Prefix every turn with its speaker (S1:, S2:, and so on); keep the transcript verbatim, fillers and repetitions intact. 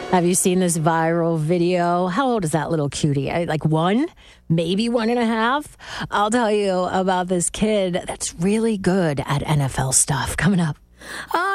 S1: Have you seen this viral video? How old is that little cutie? I- Like one, maybe one and a half? I'll tell you about this kid that's really good at N F L stuff coming up.